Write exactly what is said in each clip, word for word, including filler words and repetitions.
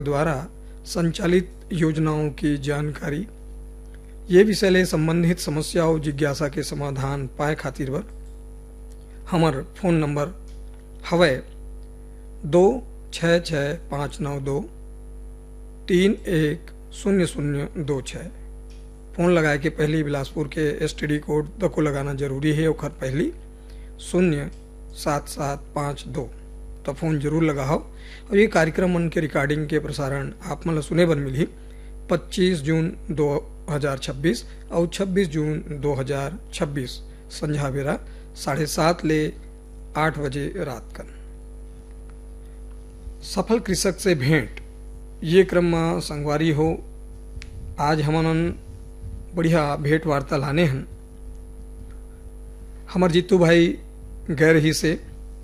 द्वारा संचालित योजनाओं की जानकारी, ये विषय ले संबंधित समस्या और जिज्ञासा के समाधान पाए खातिर बर हमर फोन नंबर हवै दो छः छः पाँच नौ दो तीन एक शून्य शून्य दो छः। फोन लगाए के पहली बिलासपुर के एस टी डी कोड दको लगाना जरूरी है। और पहली शून्य सात सात पाँच दो तो फोन जरूर लगाओ। और ये कार्यक्रम मन के रिकॉर्डिंग के प्रसारण आप मन सुने बर मिली पच्चीस जून दो हजार छब्बीस और छब्बीस जून दो हजार छब्बीस संझा बेरा साढ़े सात ले आठ बजे रात कन। सफल कृषक से भेंट ये क्रम में संगवारी हो। आज हमन बढ़िया भेंट वार्ता लाने हैं। हमार जीतू भाई गैर ही से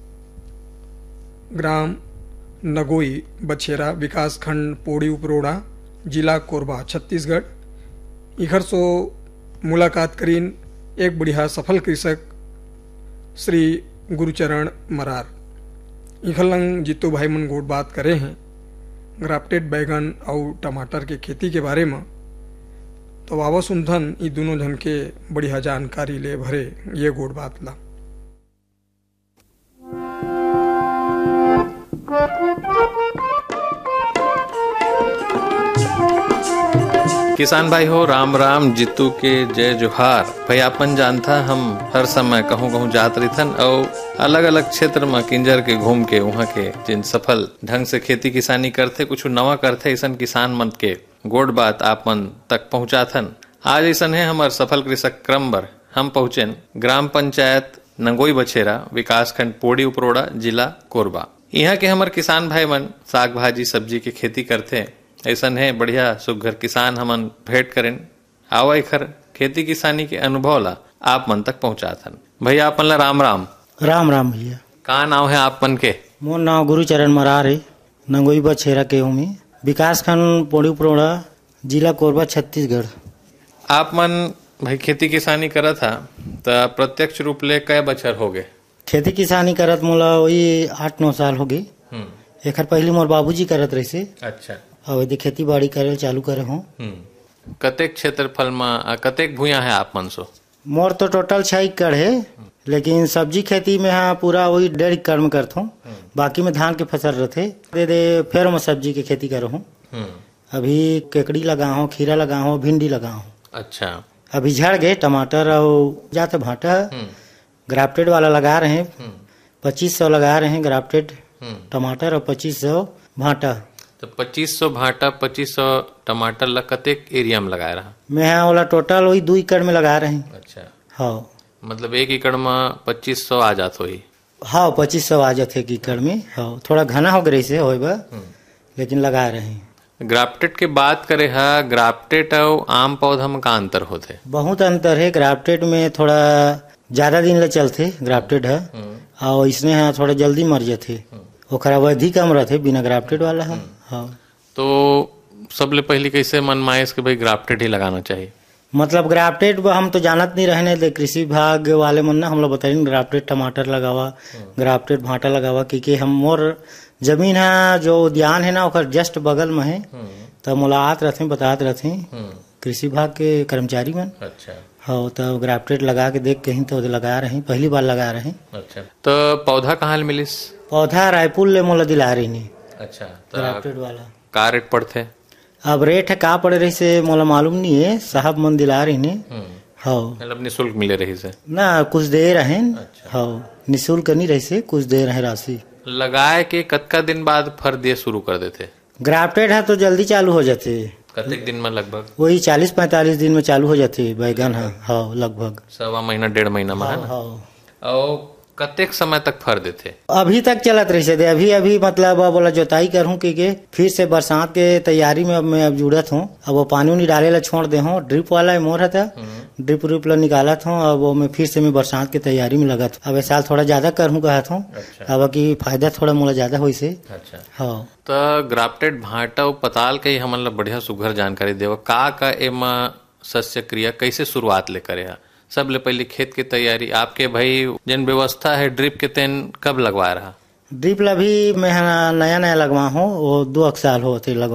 ग्राम नगोई बछेरा विकास खंड पोड़ी उपरोड़ा जिला कोरबा छत्तीसगढ़ इधर सो मुलाकात करीन एक बढ़िया सफल कृषक श्री गुरुचरण मरार। इखर लंग जीतू भाई मन गोट बात करे हैं ग्राफ्टेड बैगन और टमाटर के खेती के बारे में। तो वावा सुनथन ये दोनों जन के बढ़िया जानकारी ले भरे ये गोट बात ला। किसान भाई हो, राम राम, जीतू के जय जोहार। भाई अपन जानता हम हर समय कहूँ कहूँ जात रहीथन और अलग अलग क्षेत्र में किंजर के घूम के वहाँ के जिन सफल ढंग से खेती किसानी करते कुछ नवा करते ऐसा किसान मन के गोड बात आप मन तक पहुँचाथन। आज ऐसा है हमार सफल कृषक क्रम बर हम पहुँचे ग्राम पंचायत नंगोई बछेरा विकास खंड पोड़ी उपरोड़ा जिला कोरबा। यहाँ के हमार किसान भाई मन साग भाजी सब्जी के खेती करते ऐसा है बढ़िया सुघर किसान हमन भेंट करें। आवा इखर खेती किसानी के अनुभव ला आप मन तक पहुँचाथन। भैया अपन ला राम राम। राम राम भैया। का नाम है आप मन के? मोर नाम गुरुचरण मरार है, नंगोई बछेरा के हूँ मैं, विकास खंड पोड़ी उपरोड़ा जिला कोरबा छत्तीसगढ़। आप मन भाई खेती किसानी करा था तो प्रत्यक्ष रूप ले कई बछर हो गए? खेती किसानी करत मोला वही आठ नौ साल हो गए। एक पहले मोर बाबूजी करत रहे। अच्छा। और यदि खेती बाड़ी करे चालू करे हूँ। कतेक क्षेत्रफल में कतेक भूया है आप मन सो? मोर तो टोटल छह एकड़ है, लेकिन सब्जी खेती में हाँ पूरा वही डेढ़ एकड़ में करता हूँ। बाकी में धान के फसल रहते दे दे फिर मैं सब्जी की खेती कर हूँ। अभी केकड़ी लगा हूँ, खीरा लगा हूँ, भिंडी लगा हूँ। अच्छा। अभी झड़ गए टमाटर और जाते भाटा ग्राफ्टेड वाला लगा रहे हैं। पच्चीस सौ लगा रहे हैं ग्राफ्टेड टमाटर और पच्चीस सौ भाटा। तो पच्चीस सौ भाटा पच्चीस सौ टमाटर ला कतेक एरिया में लगाया रहा? मैं यहाँ वाला टोटल वही दो एकड़ में लगा रहे हैं। अच्छा। हाँ, मतलब एक एकड़ में पच्चीस सौ आ जात होई? हाँ, पच्चीस सौ आ जाते एक एकड़ में। हाँ, थोड़ा घना हो गई से होगा, लेकिन लगा रहे हैं। ग्राफ्टेड के बात करे है, ग्राफ्टेड और आम पौधा में का अंतर होते? बहुत अंतर है। ग्राफ्टेड में थोड़ा ज्यादा दिन ले चलते ग्राफ्टेड है, और इसमें है थोड़ा जल्दी मर जाते, ओकर अवधि कम रहते बिना ग्राफ्टेड वाला है। हाँ। तो सबले पहले कैसे मन मायस के भाई ग्राफ्टेड ही लगाना चाहिए? मतलब ग्राफ्टेड हम तो जानत नहीं रहने दे, कृषि विभाग वाले मन ना हम लोग बताइए ग्राफ्टेड टमाटर लगावा, ग्राफ्टेड भाटा लगावा, क्योंकि हम मोर जमीन है जो उद्यान है ना ओकर जस्ट बगल में है, तो मुलाकात रहते बताते रहते कृषि विभाग के कर्मचारी मन। अच्छा। हाँ, तो ग्राफ्टेड लगा के देख कहीं तो लगा रहे, पहली बार लगा रहे। अच्छा। तो पौधा कहाँ मिलिस? पौधा रायपुर ले मोला दिला रही नहीं। अच्छा। तो ग्राफ्टेड वाला का रेट पड़ते? अब रेट है का पड़े रही से मोला मालूम नहीं है, साहब मन दिला रही ने। हाँ, मतलब निःशुल्क मिले रही से ना, कुछ दे रहे। हाँ, निःशुल्क नहीं रही से कुछ दे रहे राशि। लगाए के कतका दिन बाद फर दिए शुरू कर देते? ग्राफ्टेड है तो जल्दी चालू हो जाते। कतेक दिन में लगभग? वही चालीस पैंतालीस दिन में चालू हो जाते बैगन है। हाँ, लगभग सवा महीना डेढ़ महीना में। हाँ, हाँ। और कतेक समय तक फर देते? अभी तक चलत रही से अभी अभी मतलब बोला जोताई करूँ कि फिर से बरसात के तैयारी में अब मैं अब जुड़त हूँ। अब वो पानी उनी डाले ला छोड़ दे हूँ, ड्रिप वाला मोर था, ड्रिप उप ला निकालत हूँ। अब वो मैं फिर से मैं बरसात की तैयारी में लगत हूँ। अब साल थोड़ा ज्यादा करूँ कहत हूँ। अच्छा। अब की फायदा थोड़ा मोला ज्यादा हुई से। अच्छा। हाँ, तो ग्राफ्टेड भाटा और पताल के हमन ला बढ़िया सुघर जानकारी देव का का एमा शस्य क्रिया कैसे शुरुआत ले करे? सबले पहले खेत की तैयारी आपके भाई जन व्यवस्था है ड्रिप के तेन कब लगवा रहा? ड्रिप ला भी मैं नया नया लगवा हूँ, वो दो एक साल होते लगवा